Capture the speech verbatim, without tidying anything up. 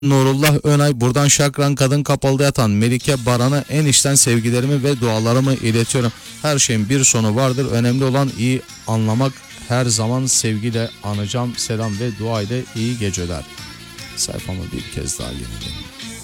Nurullah Önay, buradan Şakran Kadın Kapalı'da yatan Melike Baran'a en içten sevgilerimi ve dualarımı iletiyorum. Her şeyin bir sonu vardır. Önemli olan iyi anlamak. Her zaman sevgiyle anacağım. Selam ve dua ile iyi geceler. Sayfamı bir kez daha yenileyim.